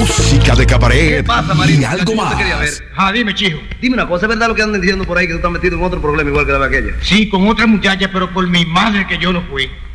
música de cabaret. ¿Qué pasa, Marino? Y algo Yo más. te quería ver. Dime, chico. Dime una cosa, ¿es verdad lo que andan diciendo por ahí que tú estás metido en otro problema igual que la de aquella? Sí, con otra muchacha, pero por mi madre que yo no fui.